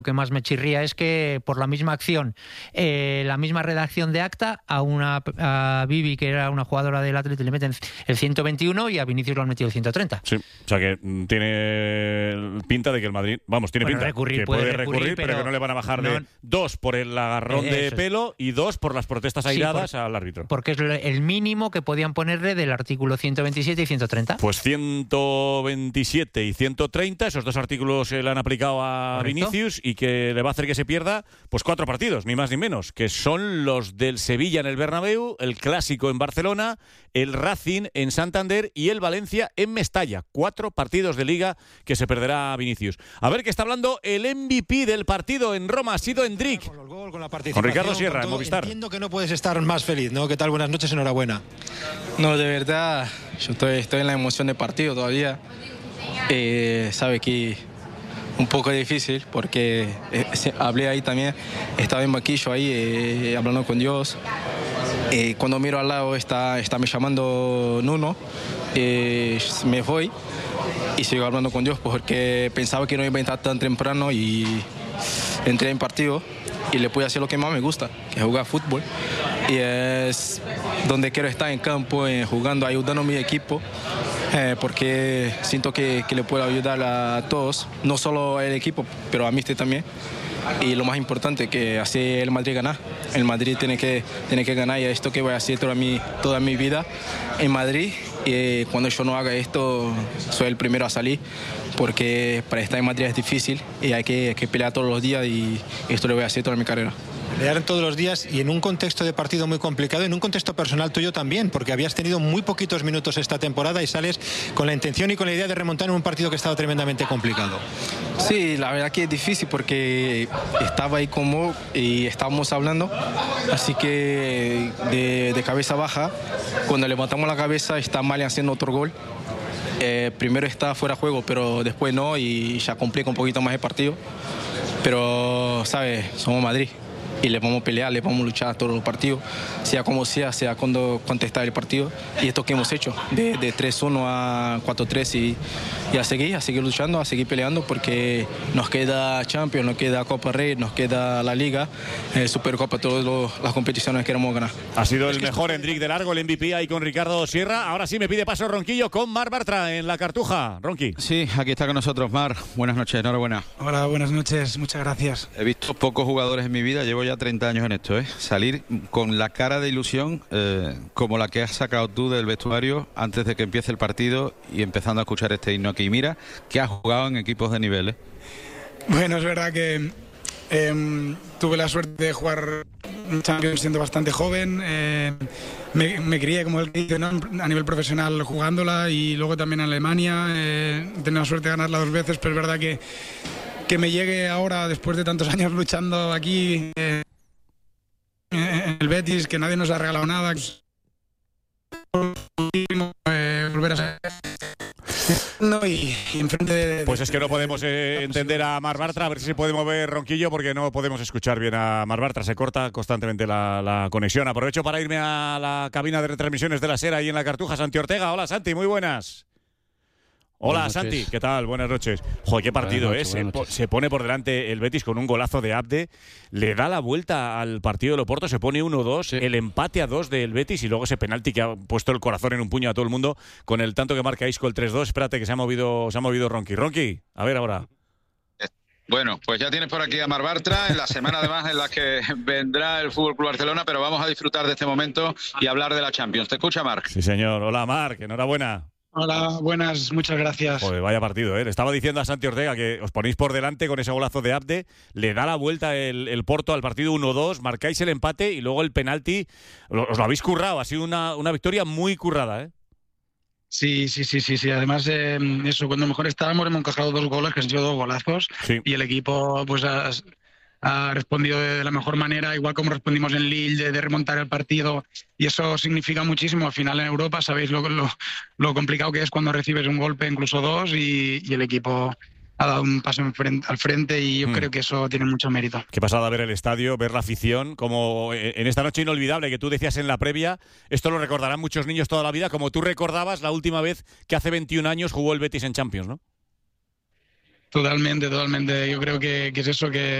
que más me chirría es que por la misma acción, la misma redacción de acta, a Bibi, que era una jugadora del Atleti, le meten el 121 y a Vinicius lo han metido el 130. Sí, o sea que tiene pinta de que el Madrid, tiene pinta que puede recurrir, pero que no le van a bajar de 2 por el agarrón de pelo y 2 por las protestas airadas al árbitro. Porque es el mínimo que podían ponerle del artículo 127 y 130. Pues 127 y 130, esos dos artículos se le han aplicado a Correcto. Vinicius y que le va a hacer que se pierda pues 4 partidos, ni más ni menos, que son los del Sevilla en el Bernabéu, el Clásico en Barcelona, el Racing en Santander y el Valencia en Mestalla. 4 partidos de Liga que se perderá Vinicius. A ver qué está hablando el MVP del partido en Roma, ha sido Endrick. Con Ricardo Sierra en Movistar. Entiendo que no puedes estar más feliz, ¿no? ¿Qué tal? Buenas noches, enhorabuena. No, de verdad, yo estoy en la emoción del partido todavía. Sabe que un poco difícil porque hablé ahí también, estaba en banquillo ahí hablando con Dios. Cuando miro al lado está me llamando Nuno, me voy y sigo hablando con Dios porque pensaba que no iba a entrar tan temprano y entré en partido y le pude hacer lo que más me gusta, que es jugar fútbol. Y es donde quiero estar en campo, jugando, ayudando a mi equipo. Porque siento que le puedo ayudar a todos, no solo al equipo, pero a mí también. Y lo más importante, que hace el Madrid ganar. El Madrid tiene que ganar y esto que voy a hacer toda mi vida en Madrid. Y cuando yo no haga esto, soy el primero a salir, porque para estar en Madrid es difícil y hay que pelear todos los días y esto lo voy a hacer toda mi carrera. Pelear todos los días y en un contexto de partido muy complicado, en un contexto personal tuyo también, porque habías tenido muy poquitos minutos esta temporada y sales con la intención y con la idea de remontar en un partido que estaba tremendamente complicado. Sí, la verdad que es difícil porque estaba ahí como y estábamos hablando, así que de cabeza baja, cuando levantamos la cabeza está Mali haciendo otro gol. Primero está fuera de juego, pero después no y ya complica un poquito más el partido. Pero, ¿sabes? Somos Madrid y le vamos a pelear, le vamos a luchar a todos los partidos, sea como sea cuando contestar el partido. Y esto que hemos hecho, de 3-1 a 4-3 y a seguir luchando, a seguir peleando, porque nos queda Champions, nos queda Copa Rey, nos queda la Liga, Supercopa, todas las competiciones que queremos ganar. Ha sido el mejor Endrick de largo, el MVP ahí con Ricardo Sierra. Ahora sí me pide paso Ronquillo con Marc Bartra en la Cartuja. Ronqui. Sí, aquí está con nosotros Marc. Buenas noches, enhorabuena. Hola, buenas noches, muchas gracias. He visto pocos jugadores en mi vida, llevo ya 30 años en esto, salir con la cara de ilusión como la que has sacado tú del vestuario antes de que empiece el partido y empezando a escuchar este himno aquí. Mira que has jugado en equipos de nivel. Bueno, es verdad que tuve la suerte de jugar Champions siendo bastante joven. Me crié, como el que dice, ¿no?, a nivel profesional jugándola, y luego también en Alemania. He tenido la suerte de ganarla 2 veces, pero es verdad que me llegue ahora, después de tantos años luchando aquí en el Betis, que nadie nos ha regalado nada, volver a ser y enfrente de... Pues es que no podemos entender a Marc Bartra. A ver si podemos ver Ronquillo, porque no podemos escuchar bien a Marc Bartra. Se corta constantemente la conexión. Aprovecho para irme a la cabina de retransmisiones de la SER ahí en la Cartuja. Santi Ortega. Hola, Santi, muy buenas. Hola, Santi, ¿qué tal? Buenas noches. Joder, qué partido, Se pone por delante el Betis con un golazo de Abde, le da la vuelta al partido del Oporto, se pone 1-2, sí. El empate a 2 del Betis y luego ese penalti que ha puesto el corazón en un puño a todo el mundo con el tanto que marca Isco, el 3-2. Espérate que se ha movido Ronqui. Ronqui, a ver ahora. Bueno, pues ya tienes por aquí a Marc Bartra, en la semana además en la que vendrá el FC Barcelona, pero vamos a disfrutar de este momento y hablar de la Champions. ¿Te escucha, Marc? Sí, señor. Hola, Marc, enhorabuena. Hola, buenas, muchas gracias. Joder, vaya partido, Le estaba diciendo a Santi Ortega que os ponéis por delante con ese golazo de Abde, le da la vuelta el Porto al partido 1-2, marcáis el empate y luego el penalti. Os lo habéis currado, ha sido una victoria muy currada, Sí. Además, eso, cuando mejor estábamos hemos encajado 2 goles, que han sido 2 golazos, sí. Y el equipo pues ha respondido de la mejor manera, igual como respondimos en Lille, de remontar el partido, y eso significa muchísimo. Al final en Europa sabéis lo complicado que es cuando recibes un golpe, incluso 2, y el equipo ha dado un paso al frente, y yo creo que eso tiene mucho mérito. Qué pasada ver el estadio, ver la afición, como en esta noche inolvidable que tú decías en la previa. Esto lo recordarán muchos niños toda la vida, como tú recordabas la última vez que hace 21 años jugó el Betis en Champions, ¿no? Totalmente. Yo creo que es eso, que